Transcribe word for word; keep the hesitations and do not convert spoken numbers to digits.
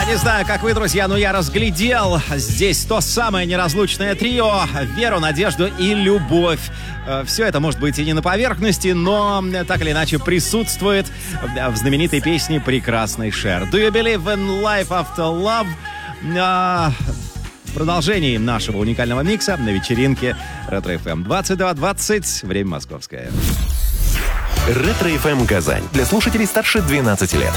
Не знаю, как вы, друзья, но я разглядел здесь то самое неразлучное трио: веру, надежду и любовь. Все это может быть и не на поверхности, но так или иначе присутствует в знаменитой песне прекрасной Cher. Do you believe in life after love? В продолжении нашего уникального микса на вечеринке Ретро эф эм. двадцать два двадцать, время московское. Ретро эф эм Казань. Для слушателей старше двенадцати лет.